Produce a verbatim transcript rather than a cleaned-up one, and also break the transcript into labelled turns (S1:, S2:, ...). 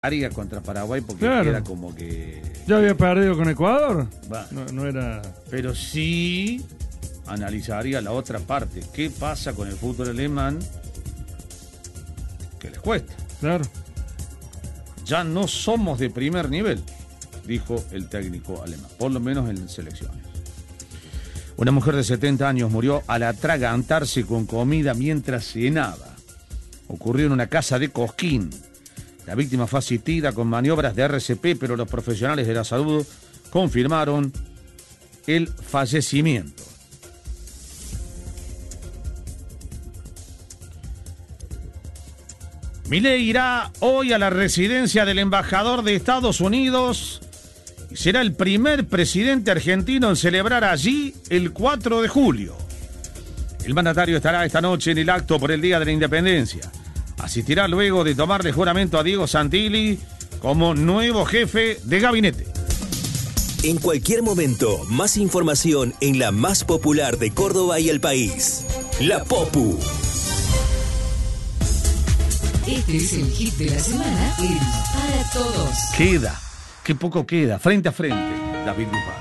S1: Haría contra Paraguay porque
S2: claro.
S1: era como que...
S2: ¿Ya había perdido con Ecuador?
S1: Va.
S2: No, no era...
S1: Pero sí analizaría la otra parte. ¿Qué pasa con el fútbol alemán? Que les cuesta.
S2: Claro.
S1: Ya no somos de primer nivel, dijo el técnico alemán, por lo menos en selecciones. Una mujer de setenta años murió al atragantarse con comida mientras cenaba. Ocurrió en una casa de Cosquín. La víctima fue asistida con maniobras de R C P, pero los profesionales de la salud confirmaron el fallecimiento. Milei irá hoy a la residencia del embajador de Estados Unidos y será el primer presidente argentino en celebrar allí el cuatro de julio. El mandatario estará esta noche en el acto por el Día de la Independencia. Asistirá luego de tomarle juramento a Diego Santilli como nuevo jefe de gabinete.
S3: En cualquier momento, más información en la más popular de Córdoba y el país. La Popu.
S4: Este es el hit de la semana en Para Todos.
S1: Queda, qué poco queda, frente a frente, David Bisbal.